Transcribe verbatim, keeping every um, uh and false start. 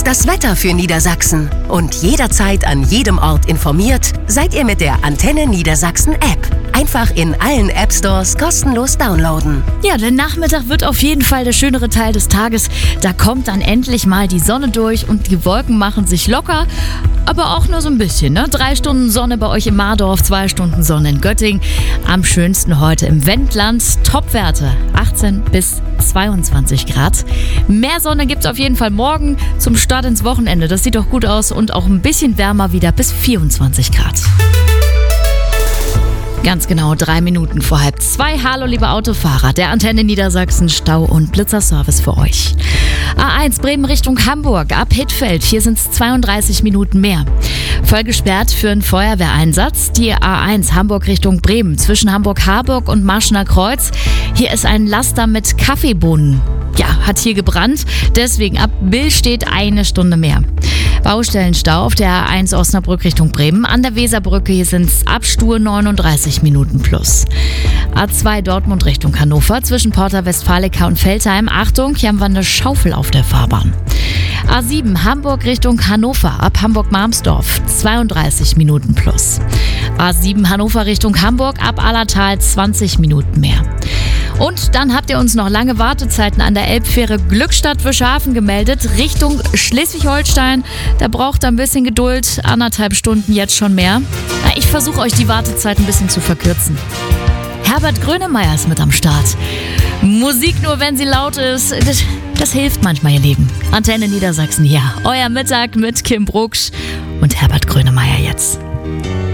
Das Wetter für Niedersachsen. Und jederzeit an jedem Ort informiert seid ihr mit der Antenne Niedersachsen App. Einfach in allen App Stores kostenlos downloaden. Ja, der Nachmittag wird auf jeden Fall der schönere Teil des Tages. Da kommt dann endlich mal die Sonne durch und die Wolken machen sich locker. Aber auch nur so ein bisschen, ne? Drei Stunden Sonne bei euch in Mardorf, zwei Stunden Sonne in Göttingen. Am schönsten heute im Wendland. Topwerte achtzehn bis zweiundzwanzig Grad. Mehr Sonne gibt's auf jeden Fall morgen zum Start ins Wochenende. Das sieht doch gut aus und auch ein bisschen wärmer wieder bis vierundzwanzig Grad. Ganz genau drei Minuten vor halb zwei. Hallo liebe Autofahrer, der Antenne Niedersachsen Stau- und Blitzerservice für euch. A eins Bremen Richtung Hamburg, ab Hittfeld, hier sind es zweiunddreißig Minuten mehr. Voll gesperrt für einen Feuerwehreinsatz. Die A eins Hamburg Richtung Bremen, zwischen Hamburg-Harburg und Marschner Kreuz. Hier ist ein Laster mit Kaffeebohnen. Ja, hat hier gebrannt, deswegen ab Bill steht eine Stunde mehr. Baustellenstau auf der A eins Osnabrück Richtung Bremen. An der Weserbrücke, hier sind es ab Stur neununddreißig Minuten plus. A zwei Dortmund Richtung Hannover, zwischen Porta Westfalica und Veltheim. Achtung, hier haben wir eine Schaufel auf der Fahrbahn. A sieben Hamburg Richtung Hannover, ab Hamburg-Marmsdorf, zweiunddreißig Minuten plus. A sieben Hannover Richtung Hamburg, ab Allertal zwanzig Minuten mehr. Und dann habt ihr uns noch lange Wartezeiten an der Elbfähre Glückstadt-Wischhafen gemeldet, Richtung Schleswig-Holstein. Da braucht ihr ein bisschen Geduld, anderthalb Stunden jetzt schon mehr. Ich versuche euch die Wartezeit ein bisschen zu verkürzen. Herbert Grönemeyer ist mit am Start. Musik nur, wenn sie laut ist, das, das hilft manchmal, ihr Lieben. Antenne Niedersachsen hier, euer Mittag mit Kim Brucksch und Herbert Grönemeyer jetzt.